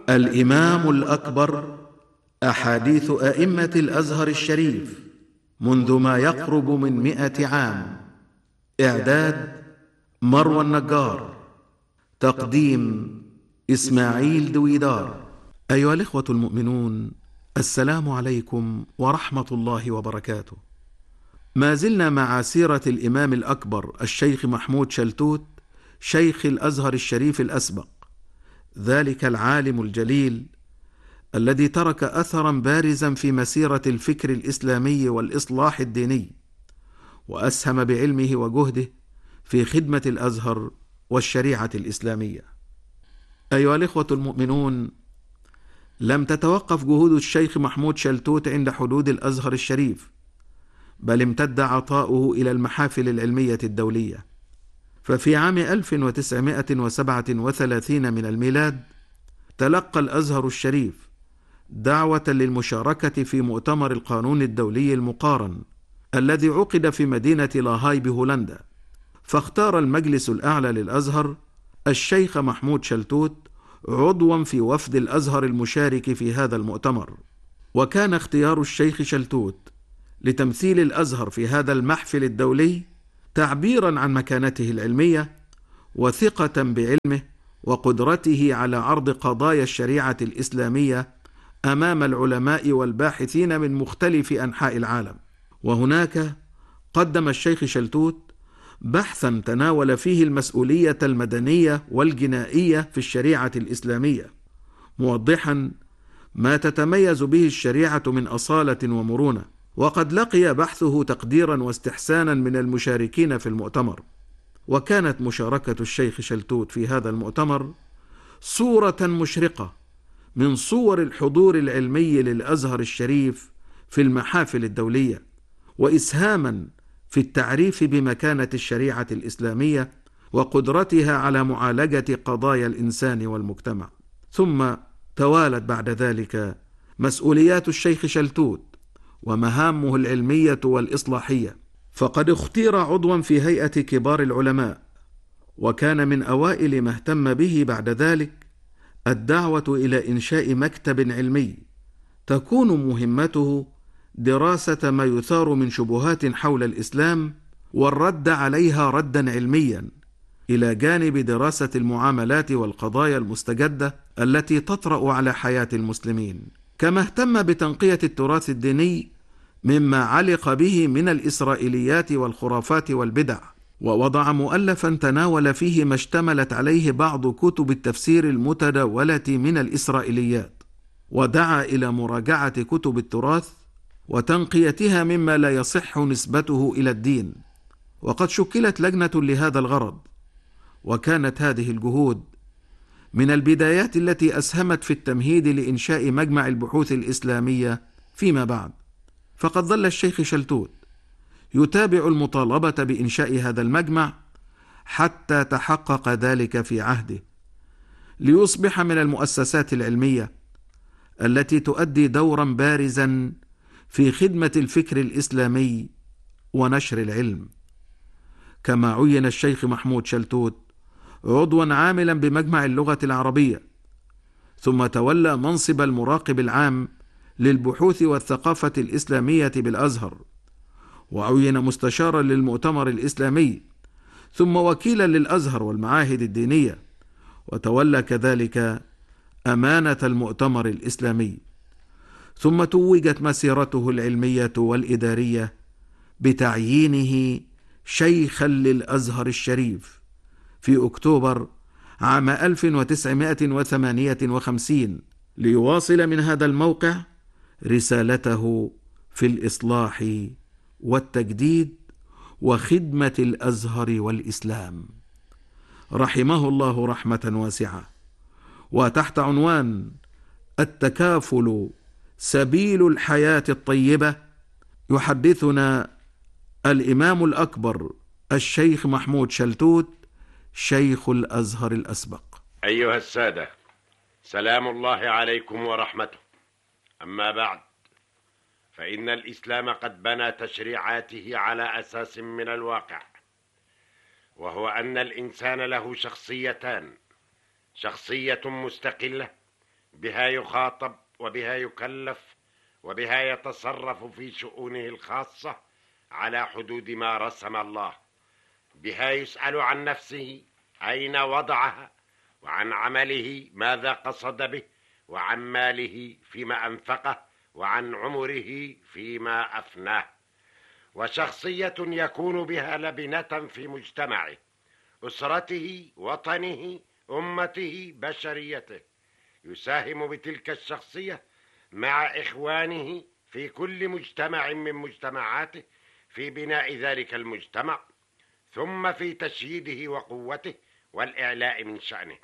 الإمام الأكبر، أحاديث أئمة الأزهر الشريف منذ ما يقرب من 100 عام. إعداد مروى النجار، تقديم إسماعيل دويدار. أيها الإخوة المؤمنون، السلام عليكم ورحمة الله وبركاته. ما زلنا مع سيرة الإمام الأكبر الشيخ محمود شلتوت، شيخ الأزهر الشريف الأسبق، ذلك العالم الجليل الذي ترك أثرا بارزا في مسيرة الفكر الإسلامي والإصلاح الديني، وأسهم بعلمه وجهده في خدمة الأزهر والشريعة الإسلامية. أيها الإخوة المؤمنون، لم تتوقف جهود الشيخ محمود شلتوت عند حدود الأزهر الشريف، بل امتد عطاؤه إلى المحافل العلمية الدولية. ففي عام 1937 من الميلاد تلقى الأزهر الشريف دعوة للمشاركة في مؤتمر القانون الدولي المقارن الذي عقد في مدينة لاهاي بهولندا، فاختار المجلس الأعلى للأزهر الشيخ محمود شلتوت عضوا في وفد الأزهر المشارك في هذا المؤتمر. وكان اختيار الشيخ شلتوت لتمثيل الأزهر في هذا المحفل الدولي تعبيرا عن مكانته العلمية وثقة بعلمه وقدرته على عرض قضايا الشريعة الإسلامية أمام العلماء والباحثين من مختلف أنحاء العالم. وهناك قدم الشيخ شلتوت بحثا تناول فيه المسؤولية المدنية والجنائية في الشريعة الإسلامية، موضحا ما تتميز به الشريعة من أصالة ومرونة. وقد لقي بحثه تقديرا واستحسانا من المشاركين في المؤتمر. وكانت مشاركة الشيخ شلتوت في هذا المؤتمر صورة مشرقة من صور الحضور العلمي للأزهر الشريف في المحافل الدولية، وإسهاما في التعريف بمكانة الشريعة الإسلامية وقدرتها على معالجة قضايا الإنسان والمجتمع. ثم توالت بعد ذلك مسؤوليات الشيخ شلتوت ومهامه العلمية والإصلاحية، فقد اختير عضوا في هيئة كبار العلماء، وكان من أوائل ما اهتم به بعد ذلك الدعوة إلى إنشاء مكتب علمي تكون مهمته دراسة ما يثار من شبهات حول الإسلام والرد عليها ردا علميا، إلى جانب دراسة المعاملات والقضايا المستجدة التي تطرأ على حياة المسلمين. كما اهتم بتنقية التراث الديني مما علق به من الإسرائيليات والخرافات والبدع، ووضع مؤلفا تناول فيه ما اشتملت عليه بعض كتب التفسير المتداولة من الإسرائيليات، ودعا إلى مراجعة كتب التراث وتنقيتها مما لا يصح نسبته إلى الدين. وقد شكلت لجنة لهذا الغرض، وكانت هذه الجهود من البدايات التي أسهمت في التمهيد لإنشاء مجمع البحوث الإسلامية فيما بعد. فقد ظل الشيخ شلتوت يتابع المطالبة بإنشاء هذا المجمع حتى تحقق ذلك في عهده، ليصبح من المؤسسات العلمية التي تؤدي دورا بارزا في خدمة الفكر الإسلامي ونشر العلم. كما عين الشيخ محمود شلتوت عضوا عاملا بمجمع اللغة العربية، ثم تولى منصب المراقب العام للبحوث والثقافة الإسلامية بالأزهر، وعين مستشارا للمؤتمر الإسلامي، ثم وكيلا للأزهر والمعاهد الدينية، وتولى كذلك أمانة المؤتمر الإسلامي. ثم توجت مسيرته العلمية والإدارية بتعيينه شيخا للأزهر الشريف في أكتوبر عام 1958، ليواصل من هذا الموقع رسالته في الإصلاح والتجديد وخدمة الأزهر والإسلام، رحمه الله رحمة واسعة. وتحت عنوان التكافل سبيل الحياة الطيبة يحدثنا الإمام الأكبر الشيخ محمود شلتوت، شيخ الأزهر الأسبق. أيها السادة، سلام الله عليكم ورحمته. أما بعد، فإن الإسلام قد بنى تشريعاته على أساس من الواقع، وهو أن الإنسان له شخصيتان: شخصية مستقلة بها يخاطب وبها يكلف وبها يتصرف في شؤونه الخاصة على حدود ما رسم الله. بها يسأل عن نفسه أين وضعها، وعن عمله ماذا قصد به، وعن ماله فيما أنفقه، وعن عمره فيما أفناه. وشخصية يكون بها لبنة في مجتمعه، أسرته، وطنه، أمته، بشريته. يساهم بتلك الشخصية مع إخوانه في كل مجتمع من مجتمعاته في بناء ذلك المجتمع، ثم في تشييده وقوته والإعلاء من شأنه.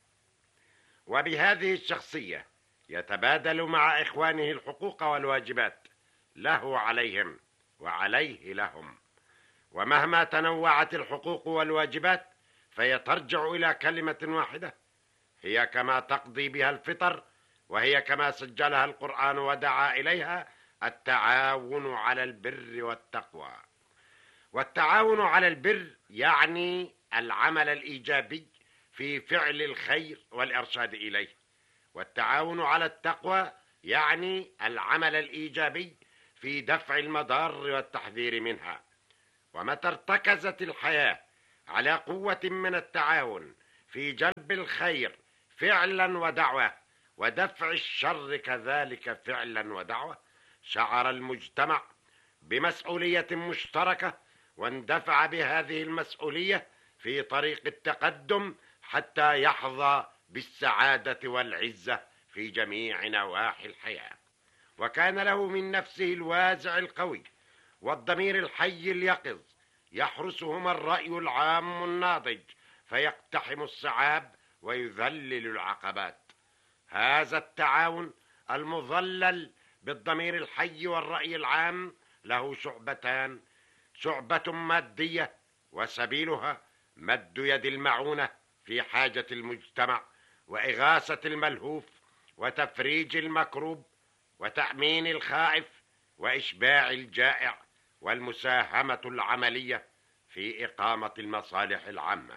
وبهذه الشخصية يتبادل مع إخوانه الحقوق والواجبات، له عليهم وعليه لهم. ومهما تنوعت الحقوق والواجبات فهي ترجع إلى كلمة واحدة، هي كما تقضي بها الفطر، وهي كما سجلها القرآن ودعا إليها: التعاون على البر والتقوى. والتعاون على البر يعني العمل الإيجابي في فعل الخير والإرشاد إليه، والتعاون على التقوى يعني العمل الإيجابي في دفع المضار والتحذير منها. ومتى ارتكزت الحياة على قوة من التعاون في جلب الخير فعلا ودعوة، ودفع الشر كذلك فعلا ودعوة، شعر المجتمع بمسؤولية مشتركة، واندفع بهذه المسؤولية في طريق التقدم حتى يحظى بالسعادة والعزة في جميع نواحي الحياة. وكان له من نفسه الوازع القوي والضمير الحي اليقظ يحرسهما الرأي العام الناضج، فيقتحم الصعاب ويذلل العقبات. هذا التعاون المظلل بالضمير الحي والرأي العام له شعبتان: شعبة مادية، وسبيلها مد يد المعونة في حاجة المجتمع، وإغاثة الملهوف، وتفريج المكروب، وتأمين الخائف، وإشباع الجائع، والمساهمة العملية في إقامة المصالح العامة.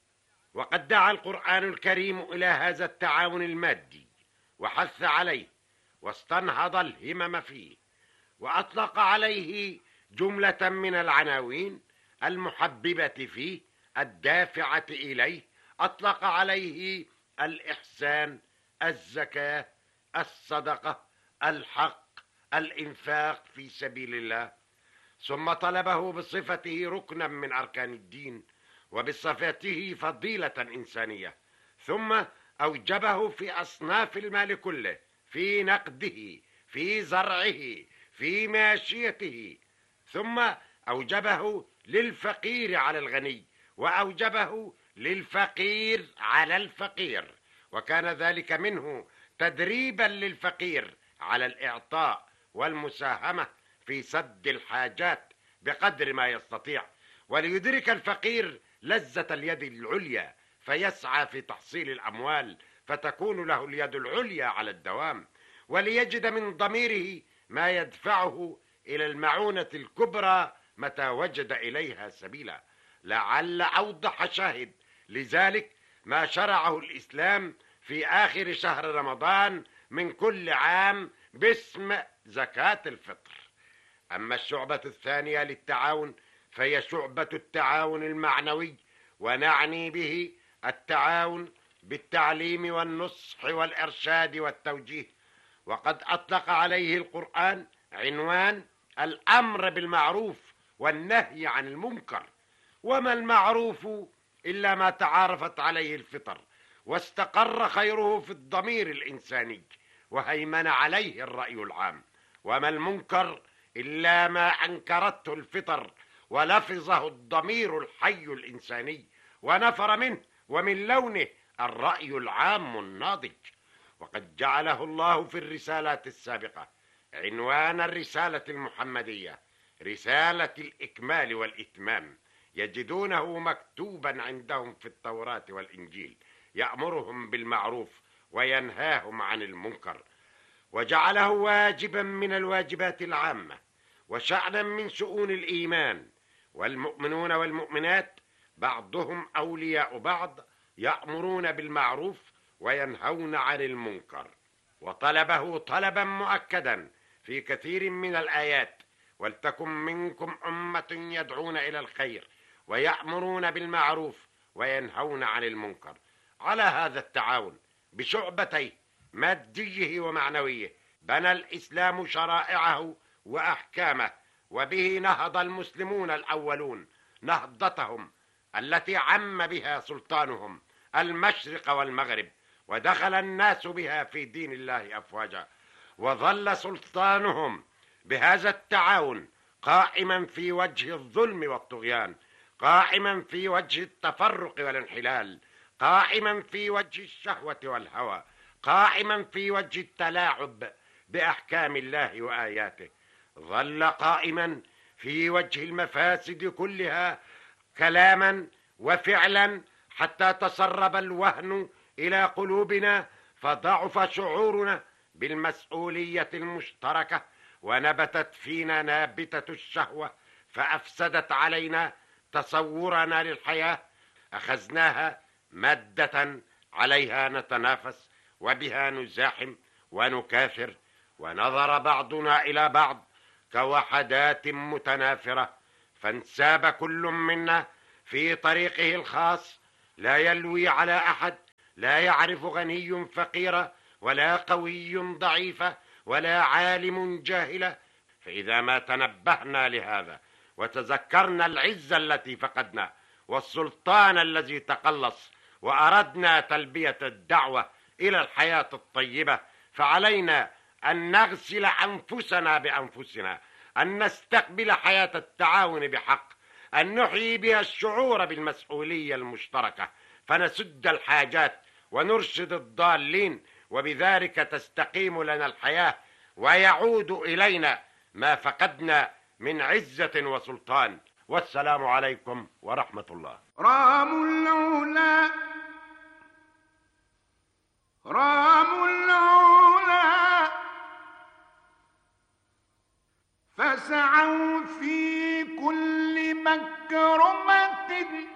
وقد دعا القرآن الكريم إلى هذا التعاون المادي وحث عليه، واستنهض الهمم فيه، وأطلق عليه جملة من العناوين المحببة فيه الدافعة إليه. أطلق عليه الإحسان، الزكاة، الصدقة، الحق، الإنفاق في سبيل الله، ثم طلبه بصفته ركنا من أركان الدين، وبصفته فضيلة إنسانية، ثم أوجبه في أصناف المال كله، في نقده، في زرعه، في ماشيته، ثم أوجبه للفقير على الغني، وأوجبه للفقير على الفقير، وكان ذلك منه تدريبا للفقير على الإعطاء والمساهمة في سد الحاجات بقدر ما يستطيع، وليدرك الفقير لذة اليد العليا فيسعى في تحصيل الأموال فتكون له اليد العليا على الدوام، وليجد من ضميره ما يدفعه إلى المعونة الكبرى متى وجد إليها سبيلا. لعل أوضح شاهد لذلك ما شرعه الإسلام في آخر شهر رمضان من كل عام باسم زكاة الفطر. أما الشعبة الثانية للتعاون فهي شعبة التعاون المعنوي، ونعني به التعاون بالتعليم والنصح والإرشاد والتوجيه. وقد أطلق عليه القرآن عنوان الأمر بالمعروف والنهي عن المنكر. وما المعروف إلا ما تعارفت عليه الفطر واستقر خيره في الضمير الإنساني وهيمن عليه الرأي العام. وما المنكر إلا ما أنكرته الفطر ولفظه الضمير الحي الإنساني ونفر منه ومن لونه الرأي العام الناضج. وقد جعله الله في الرسالات السابقة عنوان الرسالة المحمدية رسالة الإكمال والإتمام، يجدونه مكتوبا عندهم في التوراة والإنجيل، يأمرهم بالمعروف وينهاهم عن المنكر، وجعله واجبا من الواجبات العامة وشأنا من شؤون الإيمان. والمؤمنون والمؤمنات بعضهم أولياء بعض، يأمرون بالمعروف وينهون عن المنكر. وطلبه طلبا مؤكدا في كثير من الآيات: ولتكن منكم أمة يدعون إلى الخير ويأمرون بالمعروف وينهون عن المنكر. على هذا التعاون بشعبتيه ماديه ومعنويه بنى الإسلام شرائعه وأحكامه، وبه نهض المسلمون الأولون نهضتهم التي عم بها سلطانهم المشرق والمغرب، ودخل الناس بها في دين الله أفواجا. وظل سلطانهم بهذا التعاون قائما في وجه الظلم والطغيان، قائما في وجه التفرق والانحلال، قائما في وجه الشهوة والهوى، قائما في وجه التلاعب بأحكام الله وآياته. ظل قائما في وجه المفاسد كلها كلاما وفعلا، حتى تسرب الوهن إلى قلوبنا فضعف شعورنا بالمسؤولية المشتركة، ونبتت فينا نابتة الشهوة فأفسدت علينا تصورنا للحياة. أخذناها مادة عليها نتنافس وبها نزاحم ونكافر، ونظر بعضنا إلى بعض كوحدات متنافرة، فانساب كل منا في طريقه الخاص، لا يلوي على أحد، لا يعرف غني فقيرا ولا قوي ضعيفا ولا عالم جاهلا. فإذا ما تنبهنا لهذا وتذكرنا العزة التي فقدنا والسلطان الذي تقلص، وأردنا تلبية الدعوة إلى الحياة الطيبة، فعلينا أن نغسل أنفسنا بأنفسنا، أن نستقبل حياة التعاون بحق، أن نحيي بها الشعور بالمسؤولية المشتركة، فنسد الحاجات ونرشد الضالين، وبذلك تستقيم لنا الحياة ويعود إلينا ما فقدنا من عزة وسلطان. والسلام عليكم ورحمة الله. رام العلا رام العلا فسعوا في كل مكرمة